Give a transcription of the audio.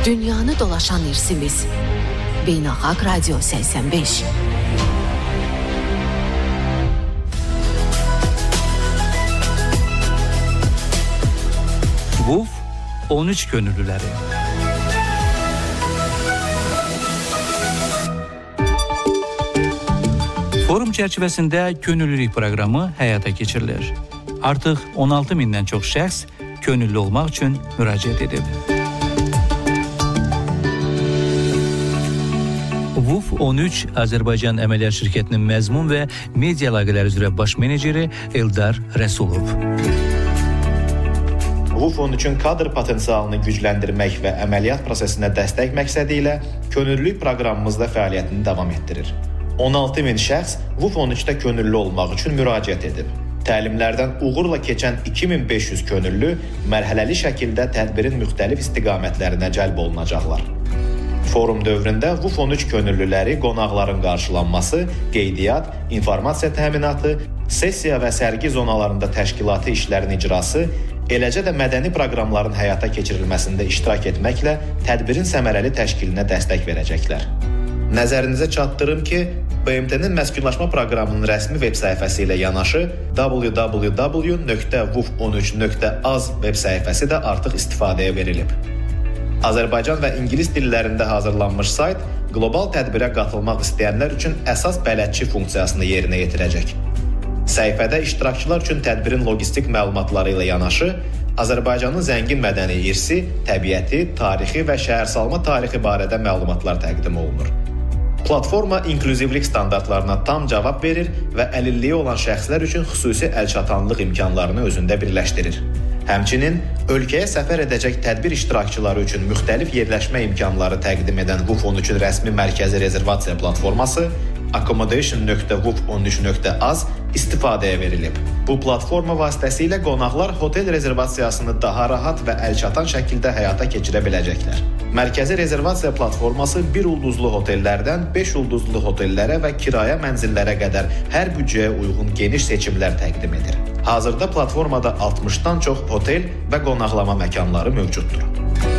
Dünyanı dolaşan irsimiz. Beynəlxalq Radio 85. WUF 13 könüllüləri. Forum çərçivəsində könüllülük proqramı həyata keçirilir. Artıq 16 mindən çox şəxs könüllü olmaq üçün müraciət edib. WUF 13 Azərbaycan Əməliyyat Şirkətinin məzmun və media əlaqələri üzrə baş meneceri Eldar Rəsulov. WUF 13-ün kadr potensialını gücləndirmək və əməliyyat prosesinə dəstək məqsədi ilə könüllülük proqramımızda fəaliyyətini davam etdirir. 16 min şəxs WUF 13-də könüllü olmaq üçün müraciət edib. Təlimlərdən uğurla keçən 2500 könüllü mərhələli şəkildə tədbirin müxtəlif istiqamətlərinə cəlb olunacaqlar. Forum dövründə WUF 13 könüllüləri qonaqların qarşılanması, qeydiyyat, informasiya təminatı, sessiya və sərgi zonalarında təşkilati işlərin icrası, eləcə də mədəni proqramların həyata keçirilməsində iştirak etməklə tədbirin səmərəli təşkilinə dəstək verəcəklər. Nəzərinizə çatdırım ki, BMT-nin məskunlaşma proqramının rəsmi veb səhifəsi ilə yanaşı www.wuf13.az veb səhifəsi də artıq istifadəyə verilib. Azərbaycan və ingilis dillərində hazırlanmış sayt qlobal tədbirə qatılmaq istəyənlər üçün əsas bələdçi funksiyasını yerinə yetirəcək. Səhifədə iştirakçılar üçün tədbirin logistik məlumatları ilə yanaşı Azərbaycanın zəngin mədəni irsi, təbiəti, tarixi və şəhərsalma tarixi barədə məlumatlar təqdim olunur. Platforma inklüzivlik standartlarına tam cavab verir və əlilliyi olan şəxslər üçün xüsusi əlçatanlıq imkanlarını özündə birləşdirir. Həmçinin, ölkəyə səfər edəcək tədbir iştirakçıları üçün müxtəlif yerləşmə imkanları təqdim edən WUF 13-ün rəsmi mərkəzi rezervasiya platforması accommodation.wuf13.az istifadəyə verilib. Bu platforma vasitəsilə qonaqlar hotel rezervasiyasını daha rahat və əlçatan şəkildə həyata keçirə biləcəklər. Mərkəzi rezervasiya platforması 1 ulduzlu hotellərdən 5 ulduzlu hotellərə və kirayə mənzillərə qədər hər büdcəyə uyğun geniş seçimlər təqdim edir. Hazırda platformada 60-dan çox hotel və qonaqlama məkanları mövcuddur.